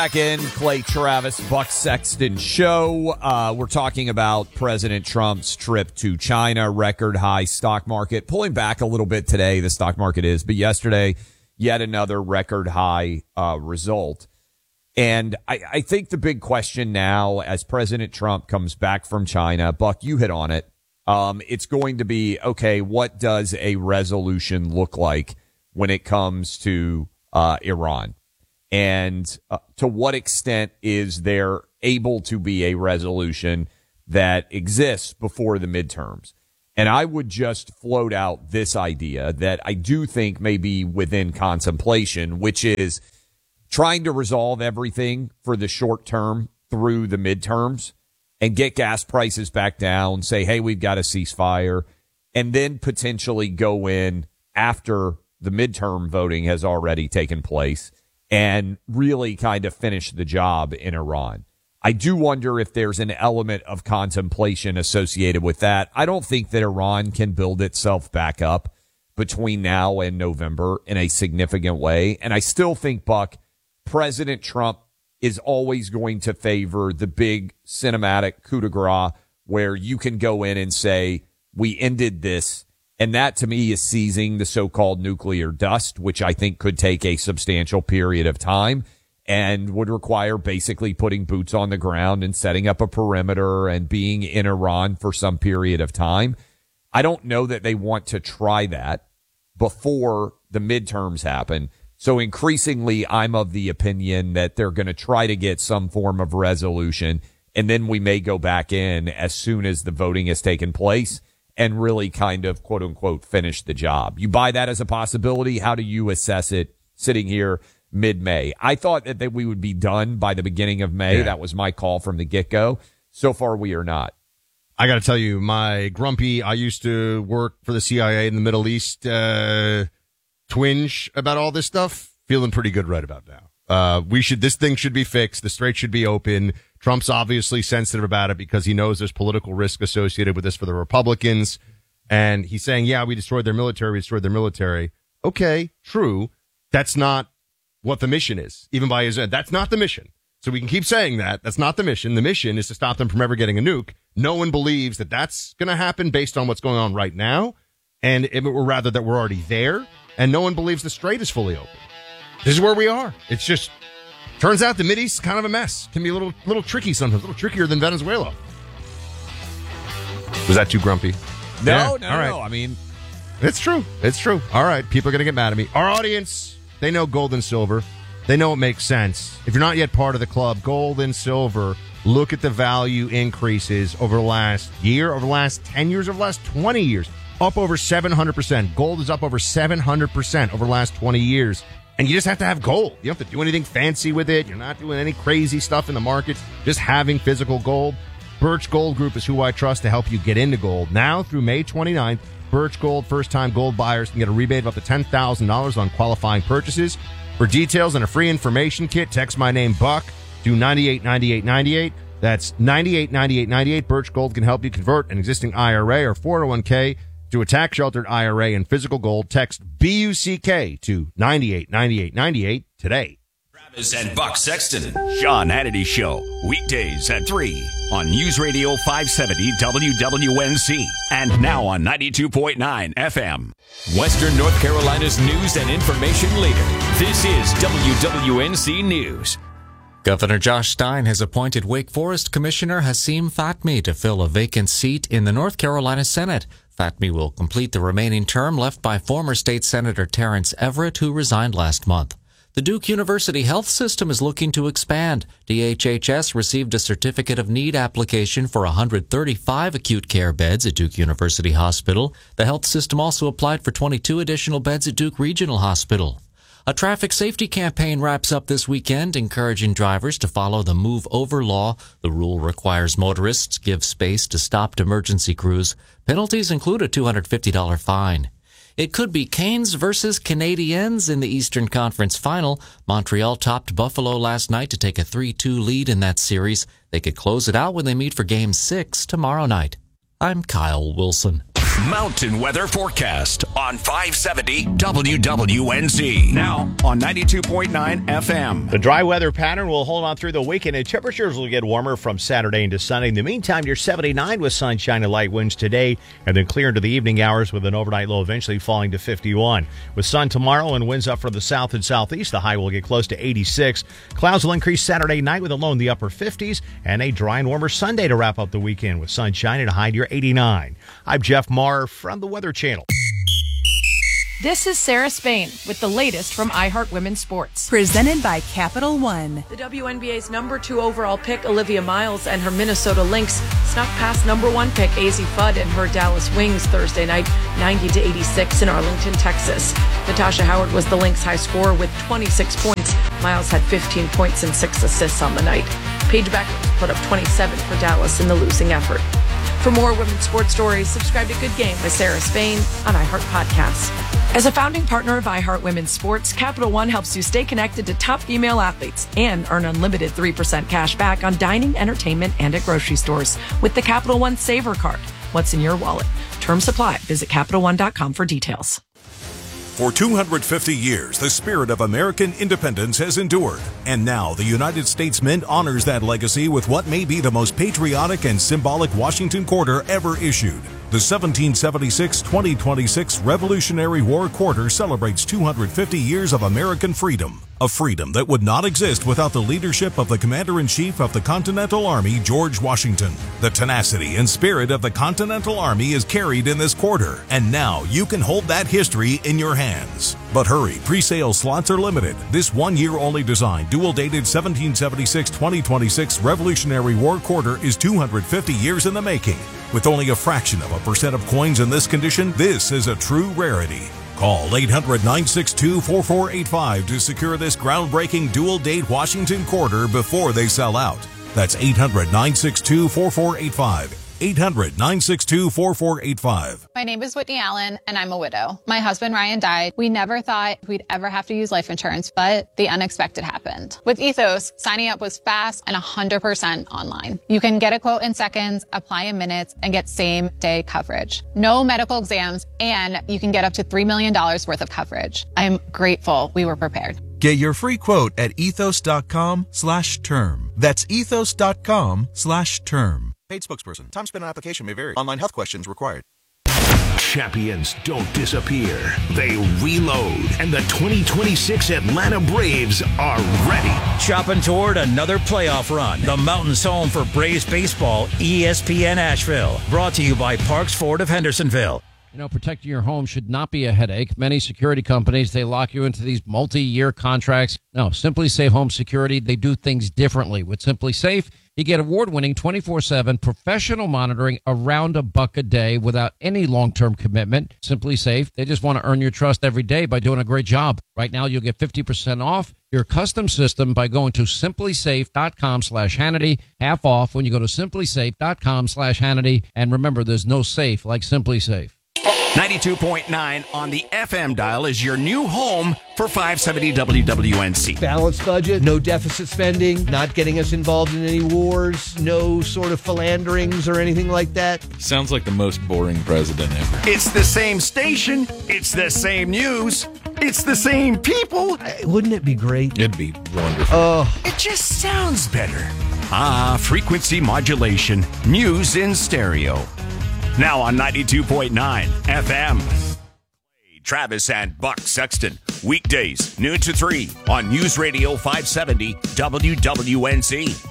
Back in, Clay Travis, Buck Sexton Show. We're talking about President Trump's trip to China, record high stock market. Pulling back a little bit today, the stock market is, but yesterday, yet another record high result. And I think the big question now, as President Trump comes back from China, Buck, you hit on it. It's going to be, okay, what does a resolution look like when it comes to Iran? And to what extent is there able to be a resolution that exists before the midterms? And I would just float out this idea that I do think may be within contemplation, which is trying to resolve everything for the short term through the midterms and get gas prices back down, say, hey, we've got a ceasefire, and then potentially go in after the midterm voting has already taken place and really kind of finish the job in Iran. I do wonder if there's an element of contemplation associated with that. I don't think that Iran can build itself back up between now and November in a significant way. And I still think, Buck, President Trump is always going to favor the big cinematic coup de grace where you can go in and say, we ended this. And that, to me, is seizing the so-called nuclear dust, which I think could take a substantial period of time and would require basically putting boots on the ground and setting up a perimeter and being in Iran for some period of time. I don't know that they want to try that before the midterms happen. So increasingly, I'm of the opinion that they're going to try to get some form of resolution, and then we may go back in as soon as the voting has taken place and really kind of, quote unquote, finish the job. You buy that as a possibility? How do you assess it sitting here mid-May? I thought that we would be done by the beginning of May. Yeah. That was my call from the get-go. So far, we are not. I got to tell you, I used to work for the CIA in the Middle East, twinge about all this stuff, feeling pretty good right about now. This thing should be fixed. The strait should be open. Trump's obviously sensitive about it because he knows there's political risk associated with this for the Republicans. And he's saying, yeah, we destroyed their military. Okay, true. That's not what the mission is. Even by his end, that's not the mission. So we can keep saying that. That's not the mission. The mission is to stop them from ever getting a nuke. No one believes that that's going to happen based on what's going on right now. And or rather that we're already there. And no one believes the strait is fully open. This is where we are. It's just, turns out the Mideast is kind of a mess. Can be a little tricky sometimes, a little trickier than Venezuela. Was that too grumpy? No. I mean, it's true. All right. People are going to get mad at me. Our audience, they know gold and silver. They know it makes sense. If you're not yet part of the club, gold and silver, look at the value increases over the last year, over the last 10 years, over the last 20 years. Up over 700%. Gold is up over 700% over the last 20 years. And you just have to have gold. You don't have to do anything fancy with it. You're not doing any crazy stuff in the markets. Just having physical gold. Birch Gold Group is who I trust to help you get into gold. Now through May 29th, Birch Gold first-time gold buyers can get a rebate of up to $10,000 on qualifying purchases. For details and a free information kit, text my name, Buck, to 989898. That's 989898. Birch Gold can help you convert an existing IRA or 401k to a tax-sheltered IRA in physical gold. Text BUCK to 989898 today. Travis and Buck Sexton, Sean Hannity Show, weekdays at 3 on News Radio 570 WWNC and now on 92.9 FM. Western North Carolina's news and information leader. This is WWNC News. Governor Josh Stein has appointed Wake Forest Commissioner Hasim Fatmi to fill a vacant seat in the North Carolina Senate. Fatmi will complete the remaining term left by former State Senator Terrence Everett, who resigned last month. The Duke University health system is looking to expand. DHHS received a Certificate of Need application for 135 acute care beds at Duke University Hospital. The health system also applied for 22 additional beds at Duke Regional Hospital. A traffic safety campaign wraps up this weekend, encouraging drivers to follow the Move Over law. The rule requires motorists give space to stopped emergency crews. Penalties include a $250 fine. It could be Canes versus Canadiens in the Eastern Conference Final. Montreal topped Buffalo last night to take a 3-2 lead in that series. They could close it out when they meet for Game 6 tomorrow night. I'm Kyle Wilson. Mountain weather forecast on 570 WWNZ. Now on 92.9 FM. The dry weather pattern will hold on through the weekend, and temperatures will get warmer from Saturday into Sunday. In the meantime, you're 79 with sunshine and light winds today, and then clear into the evening hours with an overnight low eventually falling to 51. With sun tomorrow and winds up from the south and southeast, the high will get close to 86. Clouds will increase Saturday night with a low in the upper 50s, and a dry and warmer Sunday to wrap up the weekend with sunshine and a high near 89. I'm Jeff Marr from the Weather Channel. This is Sarah Spain with the latest from iHeart Women's Sports. Presented by Capital One. The WNBA's number 2 overall pick, Olivia Miles, and her Minnesota Lynx snuck past number 1 pick, Azzi Fudd, and her Dallas Wings Thursday night, 90-86 in Arlington, Texas. Natasha Howard was the Lynx high scorer with 26 points. Miles had 15 points and 6 assists on the night. Paige Beckers put up 27 for Dallas in the losing effort. For more women's sports stories, subscribe to Good Game with Sarah Spain on iHeart Podcasts. As a founding partner of iHeart Women's Sports, Capital One helps you stay connected to top female athletes and earn unlimited 3% cash back on dining, entertainment, and at grocery stores with the Capital One Saver Card. What's in your wallet? Terms apply. Visit CapitalOne.com for details. For 250 years, the spirit of American independence has endured. And now the United States Mint honors that legacy with what may be the most patriotic and symbolic Washington Quarter ever issued. The 1776-2026 Revolutionary War Quarter celebrates 250 years of American freedom. A freedom that would not exist without the leadership of the Commander-in-Chief of the Continental Army, George Washington. The tenacity and spirit of the Continental Army is carried in this quarter, and now you can hold that history in your hands. But hurry, pre-sale slots are limited. This one-year-only design, dual-dated 1776-2026 Revolutionary War Quarter is 250 years in the making. With only a fraction of a % of coins in this condition, this is a true rarity. Call 800-962-4485 to secure this groundbreaking dual-date Washington Quarter before they sell out. That's 800-962-4485. 800-962-4485. My name is Whitney Allen, and I'm a widow. My husband, Ryan, died. We never thought we'd ever have to use life insurance, but the unexpected happened. With Ethos, signing up was fast and 100% online. You can get a quote in seconds, apply in minutes, and get same-day coverage. No medical exams, and you can get up to $3 million worth of coverage. I'm grateful we were prepared. Get your free quote at ethos.com/term. That's ethos.com/term. Paid spokesperson. Time spent on application may vary. Online health questions required. Champions don't disappear. They reload. And the 2026 Atlanta Braves are ready. Chopping toward another playoff run. The Mountain's home for Braves baseball, ESPN Asheville. Brought to you by Parks Ford of Hendersonville. You know, protecting your home should not be a headache. Many security companies, they lock you into these multi-year contracts. No, Simply Safe Home Security, they do things differently. With Simply Safe, you get award-winning 24/7 professional monitoring around $1 a day without any long-term commitment. Simply Safe, they just want to earn your trust every day by doing a great job. Right now, you'll get 50% off your custom system by going to simplysafe.com/Hannity. Half off when you go to simplysafe.com/Hannity. And remember, there's no safe like Simply Safe. 92.9 on the FM dial is your new home for 570 WWNC. Balanced budget, no deficit spending, not getting us involved in any wars, no sort of philanderings or anything like that. Sounds like the most boring president ever. It's the same station. It's the same news. It's the same people. Wouldn't it be great? It'd be wonderful. Oh. It just sounds better. Frequency modulation. News in stereo. Now on 92.9 FM. Travis and Buck Sexton. Weekdays, noon to 3 on News Radio 570 WWNC.